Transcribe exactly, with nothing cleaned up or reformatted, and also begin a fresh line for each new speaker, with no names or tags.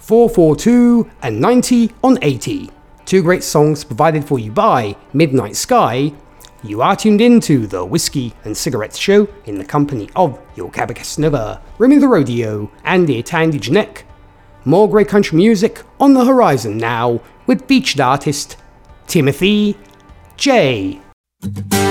four four two and ninety on eighty. Two great songs provided for you by Midnight Sky. You are tuned into the Whiskey and Cigarettes Show in the company of your Cabacasnova, Remy the Rodeo, and dear Tandy Janek. More great country music on the horizon now with featured artist Timothy J.